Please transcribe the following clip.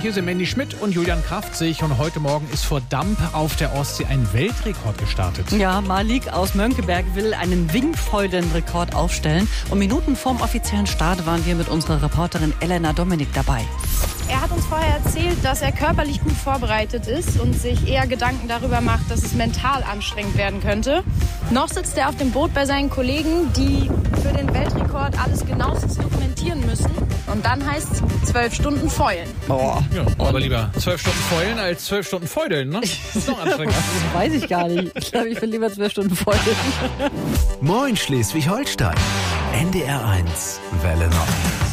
hier sind Mandy Schmidt und Julian Kraftzig. Und heute Morgen ist vor Damp auf der Ostsee ein Weltrekord gestartet. Ja, Malik aus Mönckeberg will einen Wingfoilen-Rekord aufstellen. Und Minuten vorm offiziellen Start waren wir mit unserer Reporterin Elena Dominik dabei. Er hat uns vorher erzählt, dass er körperlich gut vorbereitet ist und sich eher Gedanken darüber macht, dass es mental anstrengend werden könnte. Noch sitzt er auf dem Boot bei seinen Kollegen, die für den Weltrekord alles genauestens dokumentieren müssen. Und dann heißt es 12 Stunden feulen. Oh. Ja, aber lieber 12 Stunden feulen als 12 Stunden feudeln, ne? Das ist noch anstrengend. Das weiß ich gar nicht. Ich glaube, ich will lieber 12 Stunden feulen. Moin Schleswig-Holstein. NDR 1 Welle Nord.